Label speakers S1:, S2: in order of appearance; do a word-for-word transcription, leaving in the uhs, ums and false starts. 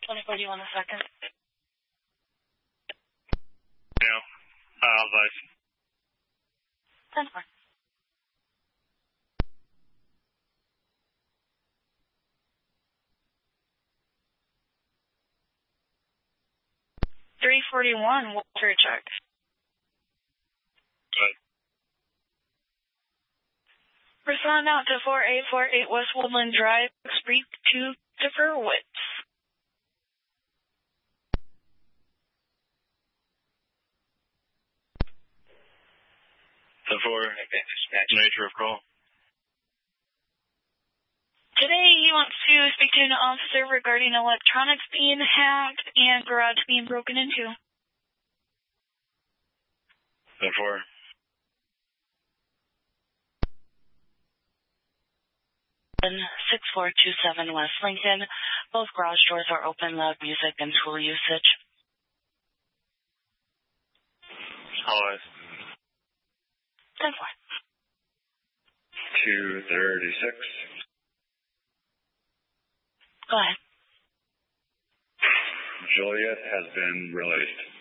S1: twenty-four, do you want a second?
S2: Yeah. I'll advise.
S1: ten four. three forty-one, Walter check.
S2: Good.
S1: Respond out to four eight four eight West Woodland Drive, speak to Differwitz.
S2: ten four, nature of call.
S1: Today he wants to speak to an officer regarding electronics being hacked and garage being broken into.
S2: ten four.
S1: six four two seven West Lincoln. Both garage doors are open, loud music and tool usage.
S2: Always.
S1: ten four.
S2: two thirty-six.
S1: Go ahead.
S2: Juliet has been released.